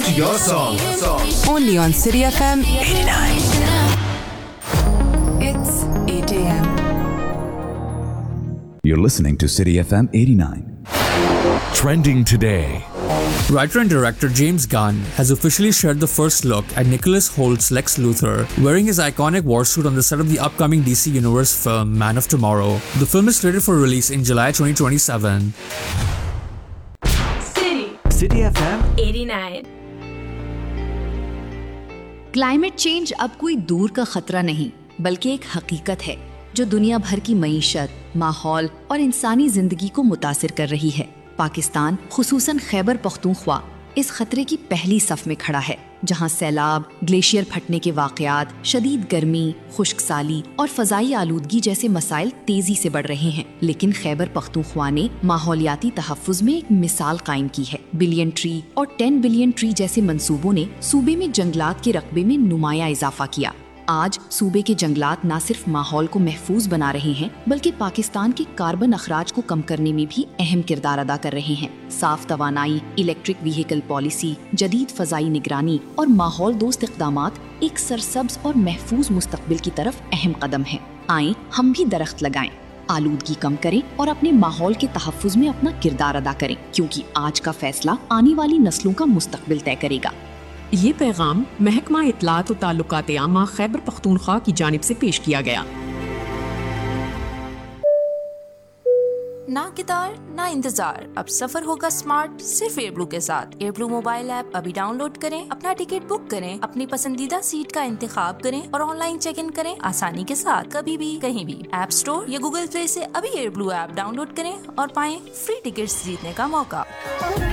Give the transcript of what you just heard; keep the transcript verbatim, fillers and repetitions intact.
your song. Only on City F M eighty-nine. It's eight a.m. You're listening to City F M eighty-nine. Trending today. Writer and director James Gunn has officially shared the first look at Nicholas Holt's Lex Luthor wearing his iconic war suit on the set of the upcoming D C Universe film Man of Tomorrow. The film is slated for release in July twenty twenty-seven. City. City F M eighty-nine. Climate change अब कोई दूर का खतरा नहीं बल्कि एक हकीकत है जो दुनिया भर की मईशत, माहौल और इंसानी जिंदगी को मुतासिर कर रही है। पाकिस्तान खुसूसन खैबर पख्तूनख्वा इस खतरे की पहली सफ में खड़ा है, जहां सैलाब, ग्लेशियर फटने के वाकयात, शदीद गर्मी, खुश्क साली और फजाई आलूदगी जैसे मसाइल तेजी से बढ़ रहे हैं। लेकिन खैबर पख्तूनख्वा ने माहौलियाती तहफ़्फ़ुज़ में एक मिसाल कायम की है। बिलियन ट्री और टेन बिलियन ट्री जैसे मंसूबों ने सूबे में जंगलात के रकबे में नुमाया इजाफा किया। आज सूबे के जंगलात न सिर्फ माहौल को महफूज बना रहे हैं बल्कि पाकिस्तान के कार्बन अखराज को कम करने में भी अहम किरदार अदा कर रहे हैं। साफ तवानाई, इलेक्ट्रिक व्हीकल पॉलिसी, जदीद फजाई निगरानी और माहौल दोस्त इक़दामात एक सरसब्ज और महफूज मुस्तकबिल की तरफ अहम कदम है। आएं हम भी दरख्त लगाएं, आलूदगी कम करें और अपने माहौल के तहफ़्फ़ुज़ में अपना किरदार अदा करें, क्योंकि आज का फैसला आने वाली नस्लों का मुस्तकबिल तय करेगा। ये पैगाम महकमा इत्तलात व ताल्लुकात आमा खैबर पख्तूनख्वा की जानिब से पेश किया गया। ना कितार ना इंतजार, अब सफर होगा स्मार्ट सिर्फ एयरब्लू के साथ। एयरब्लू मोबाइल ऐप अभी डाउनलोड करें, अपना टिकट बुक करें, अपनी पसंदीदा सीट का इंतखाब करें और ऑनलाइन चेक इन करें आसानी के साथ, कभी भी कहीं भी। ऐप स्टोर या गूगल प्ले से अभी एयरब्लू ऐप डाउनलोड करें और पाएं फ्री टिकट्स जीतने का मौका।